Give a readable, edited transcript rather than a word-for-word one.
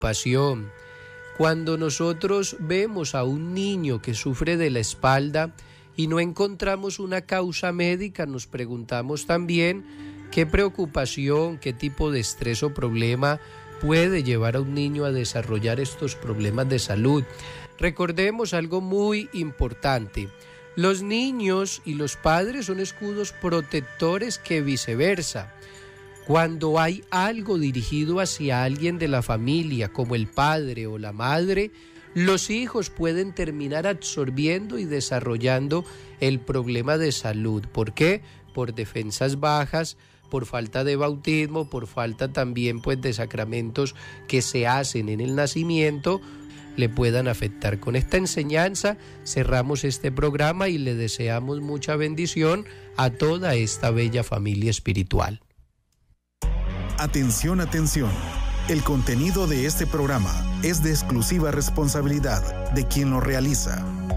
pasión. Cuando nosotros vemos a un niño que sufre de la espalda y no encontramos una causa médica, nos preguntamos también qué preocupación, qué tipo de estrés o problema puede llevar a un niño a desarrollar estos problemas de salud. Recordemos algo muy importante: los niños y los padres son escudos protectores que viceversa. Cuando hay algo dirigido hacia alguien de la familia, como el padre o la madre, los hijos pueden terminar absorbiendo y desarrollando el problema de salud. ¿Por qué? Por defensas bajas, por falta de bautismo, por falta también de sacramentos que se hacen en el nacimiento, le puedan afectar. Con esta enseñanza cerramos este programa y le deseamos mucha bendición a toda esta bella familia espiritual. Atención, atención. El contenido de este programa es de exclusiva responsabilidad de quien lo realiza.